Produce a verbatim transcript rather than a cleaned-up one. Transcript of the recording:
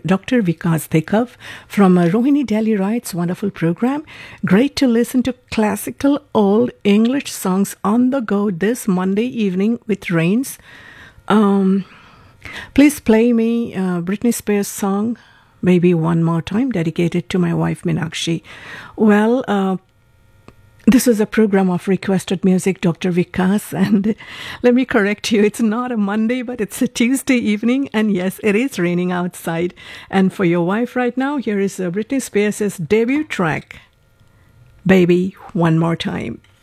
Doctor Vikas Thekav from uh, Rohini Delhi writes, wonderful program. Great to listen to classical old English songs on the go this Monday evening with rains. Um, please play me uh, Britney Spears song, maybe one more time, dedicated to my wife Meenakshi. Well, uh, this is a program of requested music, Doctor Vikas, and let me correct you, it's not a Monday, but it's a Tuesday evening, and yes, it is raining outside. And for your wife right now, here is uh, Britney Spears' debut track, Baby, One More Time.